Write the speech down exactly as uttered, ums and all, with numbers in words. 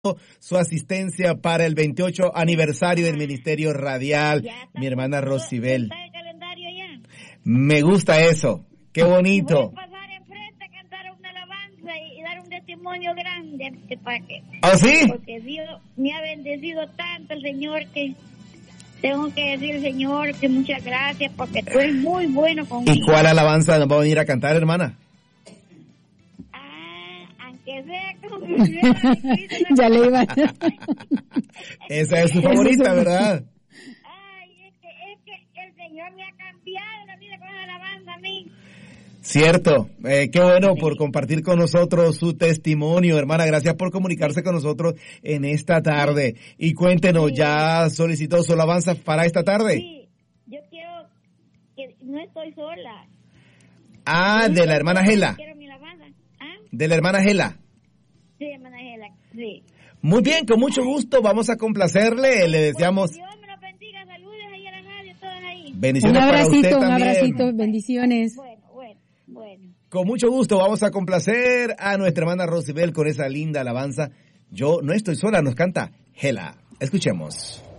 su asistencia para el veintiocho aniversario del Ministerio Radial, Ya está, mi hermana Rosibel. está el calendario ya. Me gusta eso, qué Voy bonito. a pasar enfrente a cantar una alabanza y, y dar un testimonio grande para que, ¿Ah, sí? porque Dios me ha bendecido tanto el Señor que tengo que decir, Señor, que muchas gracias porque tú eres muy bueno conmigo. ¿Y cuál alabanza nos va a venir a cantar, hermana? Ah, aunque sea como sea, Ya le iba. Esa es su favorita, ¿verdad? Ay, es que, es que el Señor me ha cambiado la vida con la alabanza a mí. Cierto, eh, qué bueno por compartir con nosotros su testimonio, hermana, gracias por comunicarse con nosotros en esta tarde. Y cuéntenos, Sí. ¿ya solicitó su alabanza para esta tarde? Sí, yo quiero que no estoy sola. Ah, No de la estoy hermana sola, Gela, Quiero mi alabanza. ¿Ah? de la hermana Gela. Sí, hermana Gela, sí. Muy bien, con mucho gusto, vamos a complacerle, le deseamos Dios me los bendiga, saludos ahí a la radio, todas ahí. Un bendiciones para usted abracito, un también. abracito, bendiciones. Bueno, bueno, bueno. Con mucho gusto vamos a complacer a nuestra hermana Rosibel con esa linda alabanza. Yo no estoy sola, nos canta Gela. Escuchemos.